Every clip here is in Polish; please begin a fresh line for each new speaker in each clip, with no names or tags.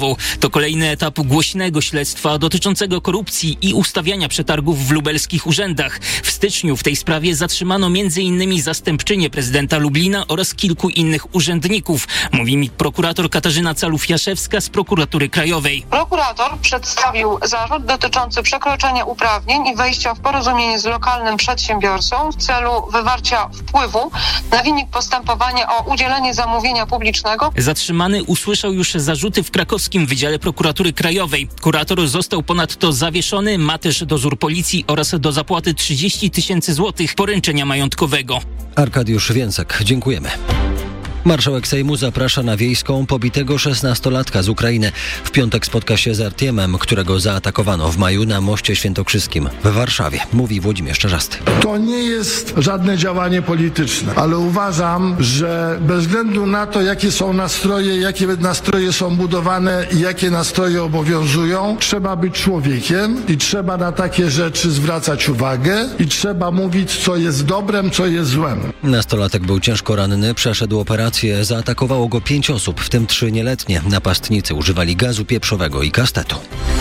To kolejny etap głośnego śledztwa dotyczącego korupcji i ustawiania przetargów w lubelskich urzędach. W styczniu w tej sprawie zatrzymano m.in. zastępczynię prezydenta Lublina oraz kilku innych urzędników. Mówi mi prokurator Katarzyna Calów-Jaszewska z Prokuratury Krajowej.
Prokurator przedstawił zarzut dotyczący przekroczenia uprawnień i wejścia w porozumienie z lokalnym przedsiębiorcą w celu wywarcia wpływu na wynik postępowania o udzielenie zamówienia publicznego.
Zatrzymany usłyszał już zarzuty w krakowskim Wydziale Prokuratury Krajowej. Kurator został ponadto zawieszony, ma też dozór policji oraz do zapłaty 30 000 złotych poręczenia majątkowego.
Arkadiusz Więcek, dziękujemy. Marszałek Sejmu zaprasza na wiejską pobitego 16-latka z Ukrainy. W piątek spotka się z Artiemem, którego zaatakowano w maju na Moście Świętokrzyskim w Warszawie, mówi Włodzimierz Czarzasty.
To nie jest żadne działanie polityczne, ale uważam, że bez względu na to, jakie są nastroje, jakie nastroje są budowane i jakie nastroje obowiązują, trzeba być człowiekiem i trzeba na takie rzeczy zwracać uwagę i trzeba mówić, co jest dobrem, co jest złem.
Nastolatek był ciężko ranny, przeszedł operację. Zaatakowało go 5 osób, w tym 3 nieletnie. Napastnicy używali gazu pieprzowego i kastetu.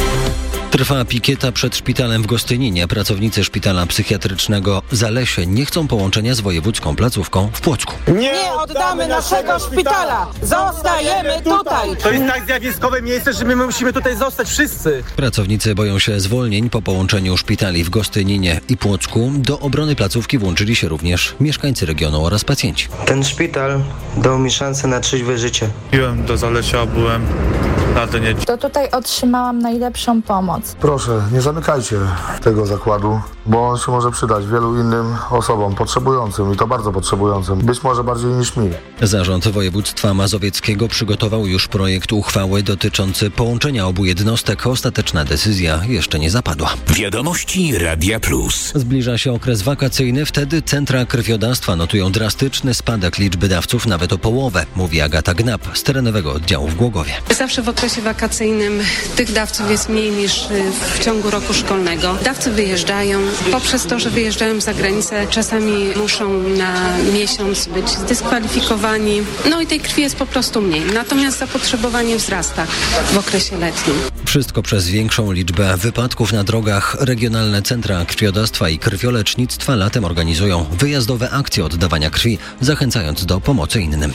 Trwa pikieta przed szpitalem w Gostyninie. Pracownicy szpitala psychiatrycznego Zalesie nie chcą połączenia z wojewódzką placówką w Płocku.
Nie oddamy naszego szpitala! Zostajemy tutaj!
To jest tak zjawiskowe miejsce, że my musimy tutaj zostać wszyscy.
Pracownicy boją się zwolnień po połączeniu szpitali w Gostyninie i Płocku. Do obrony placówki włączyli się również mieszkańcy regionu oraz pacjenci.
Ten szpital dał mi szansę na trzeźwe życie.
Byłem do Zalesia, byłem na dnie.
To tutaj otrzymałam najlepszą pomoc.
Proszę, nie zamykajcie tego zakładu, bo on się może przydać wielu innym osobom potrzebującym i to bardzo potrzebującym, być może bardziej niż mi.
Zarząd województwa mazowieckiego przygotował już projekt uchwały dotyczący połączenia obu jednostek. Ostateczna decyzja jeszcze nie zapadła.
Wiadomości Radia Plus.
Zbliża się okres wakacyjny, wtedy centra krwiodawstwa notują drastyczny spadek liczby dawców nawet o połowę, mówi Agata Gnap z terenowego oddziału w Głogowie.
Zawsze w okresie wakacyjnym tych dawców jest mniej niż w ciągu roku szkolnego. Dawcy wyjeżdżają. Poprzez to, że wyjeżdżają za granicę, czasami muszą na miesiąc być zdyskwalifikowani. No i tej krwi jest po prostu mniej. Natomiast zapotrzebowanie wzrasta w okresie letnim.
Wszystko przez większą liczbę wypadków na drogach. Regionalne centra krwiodawstwa i krwiolecznictwa latem organizują wyjazdowe akcje oddawania krwi, zachęcając do pomocy innym.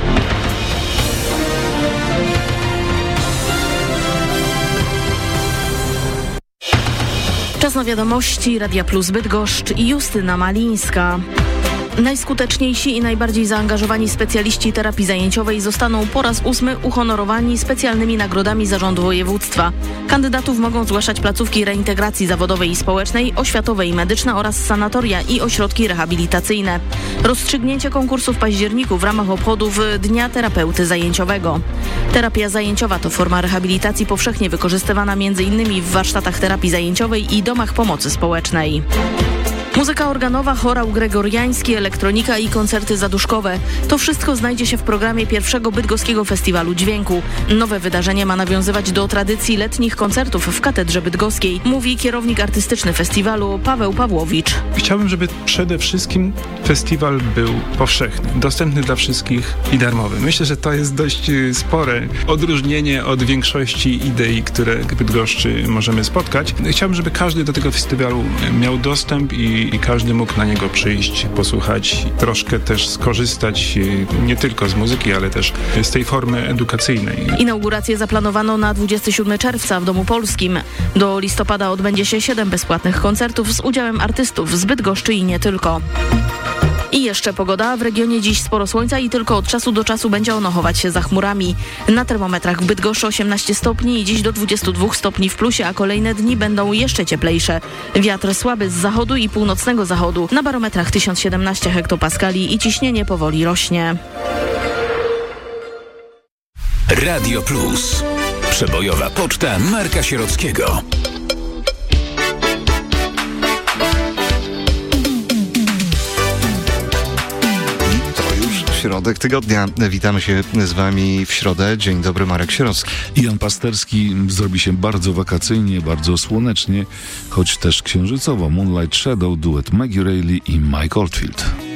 Czas na wiadomości Radia Plus Bydgoszcz i Justyna Malińska. Najskuteczniejsi i najbardziej zaangażowani specjaliści terapii zajęciowej zostaną po raz 8 uhonorowani specjalnymi nagrodami Zarządu Województwa. Kandydatów mogą zgłaszać placówki reintegracji zawodowej i społecznej, oświatowe i medyczne oraz sanatoria i ośrodki rehabilitacyjne. Rozstrzygnięcie konkursu w październiku w ramach obchodów Dnia Terapeuty Zajęciowego. Terapia zajęciowa to forma rehabilitacji powszechnie wykorzystywana m.in. w warsztatach terapii zajęciowej i domach pomocy społecznej. Muzyka organowa, chorał gregoriański, elektronika i koncerty zaduszkowe. To wszystko znajdzie się w programie pierwszego Bydgoskiego Festiwalu Dźwięku. Nowe wydarzenie ma nawiązywać do tradycji letnich koncertów w Katedrze Bydgoskiej, mówi kierownik artystyczny festiwalu Paweł Pawłowicz.
Chciałbym, żeby przede wszystkim festiwal był powszechny, dostępny dla wszystkich i darmowy. Myślę, że to jest dość spore odróżnienie od większości idei, które w Bydgoszczy możemy spotkać. Chciałbym, żeby każdy do tego festiwalu miał dostęp i każdy mógł na niego przyjść, posłuchać, troszkę też skorzystać nie tylko z muzyki, ale też z tej formy edukacyjnej.
Inaugurację zaplanowano na 27 czerwca w Domu Polskim. Do listopada odbędzie się 7 bezpłatnych koncertów z udziałem artystów z Bydgoszczy i nie tylko. I jeszcze pogoda. W regionie dziś sporo słońca i tylko od czasu do czasu będzie ono chować się za chmurami. Na termometrach w Bydgoszczy 18 stopni i dziś do 22 stopni w plusie, a kolejne dni będą jeszcze cieplejsze. Wiatr słaby z zachodu i północnego zachodu. Na barometrach 1017 hektopaskali i ciśnienie powoli rośnie.
Radio Plus. Przebojowa poczta Marka Sierockiego.
Środek tygodnia. Witamy się z Wami w środę. Dzień dobry, Marek Sierocki.
Jan Pasterski. Zrobi się bardzo wakacyjnie, bardzo słonecznie, choć też księżycowo. Moonlight Shadow, duet Maggie Reilly i Mike Oldfield.